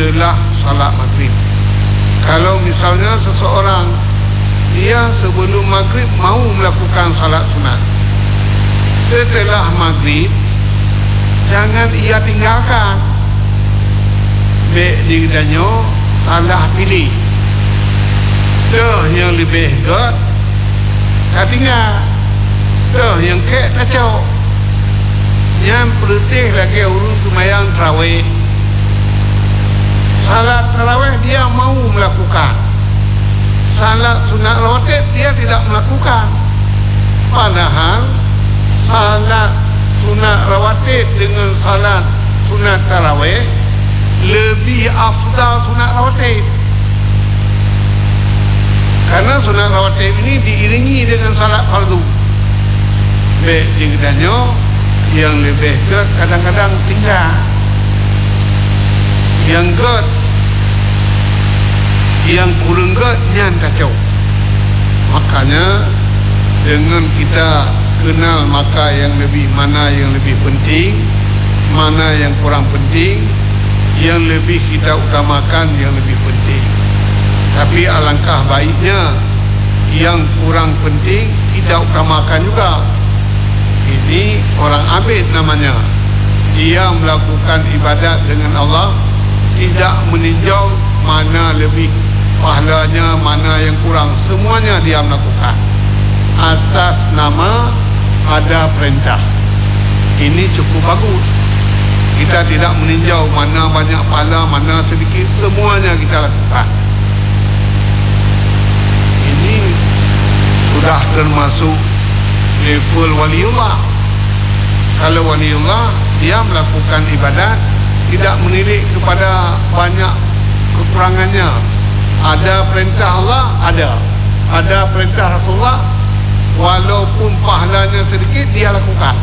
setelah salat maghrib. Kalau misalnya seseorang dia sebelum maghrib mau melakukan salat sunat, setelah maghrib jangan ia tinggalkan. Baik dikadanya salah pilih. Dah yang lebih god tak tinggal. Dah yang kek tak cok. Yang perutih lagi urung semayang tarawih. Salat tarawih dia mau melakukan. Salat sunat rawatib dia tidak melakukan. Padahal salat sunat rawatib dengan salat sunat tarawih lebih afdal sunat rawatib. Karena sunat rawatib ini diiringi dengan salat fardu. Baik dikadanya yang lebih good kadang-kadang tinggal, yang good yang kurang good yang kacau. Makanya dengan kita kenal maka yang lebih mana yang lebih penting, mana yang kurang penting, yang lebih kita utamakan yang lebih penting. Tapi alangkah baiknya yang kurang penting kita utamakan juga. Ini orang abid namanya. Dia melakukan ibadat dengan Allah, tidak meninjau mana lebih pahalanya, mana yang kurang. Semuanya dia melakukan atas nama ada perintah. Ini cukup bagus. Kita tidak meninjau mana banyak pahala, mana sedikit. Semuanya kita lakukan. Ini sudah termasuk level waliullah. Kalau waliullah dia melakukan ibadat tidak menilik kepada banyak kekurangannya. Ada perintah Allah, ada perintah Rasulullah, walaupun pahalanya sedikit dia lakukan.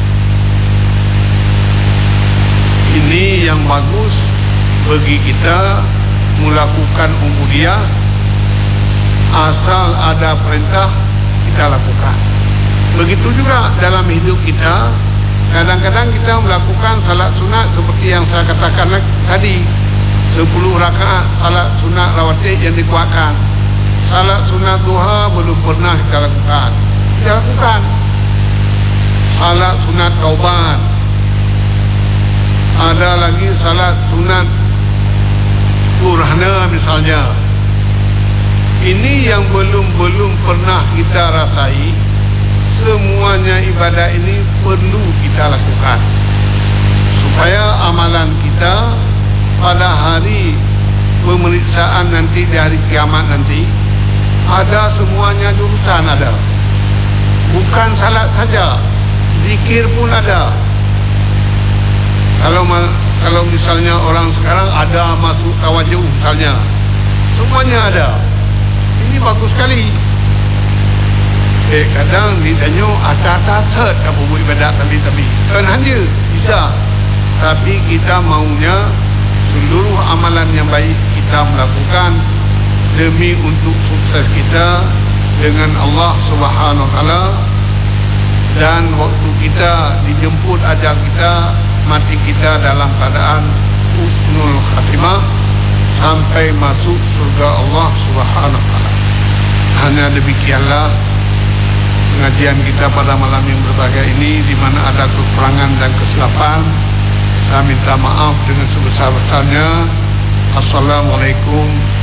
Ini yang bagus bagi kita melakukan ubudiyah. Asal ada perintah kita lakukan. Begitu juga dalam hidup kita. Kadang-kadang kita melakukan salat sunat seperti yang saya katakan tadi, 10 rakaat salat sunat rawatib yang dikuatkan. Salat sunat duha belum pernah kita lakukan. Kita lakukan. Salat sunat taubat. Ada lagi salat sunat burhana misalnya. Ini yang belum pernah kita rasai. Semuanya ibadah ini perlu kita lakukan supaya amalan kita pada hari pemeriksaan nanti, di hari kiamat nanti, ada semuanya jurusan ada. Bukan salat saja, zikir pun ada. Kalau misalnya orang sekarang ada masuk tawajuh misalnya, semuanya ada. Ini bagus sekali. Kadang ditanya ada set apa buat ibadat tapi kan hanya bisa. Tapi kita maunya seluruh amalan yang baik kita melakukan demi untuk sukses kita dengan Allah Subhanahu Wa Taala. Dan waktu kita dijemput ajal kita, mati kita dalam keadaan husnul khatimah sampai masuk surga Allah Subhanahu Wa Taala. Hanya demikianlah pengajian kita pada malam yang berbahagia ini, di mana ada kekurangan dan kesilapan. Saya minta maaf dengan sebesar-besarnya. Assalamualaikum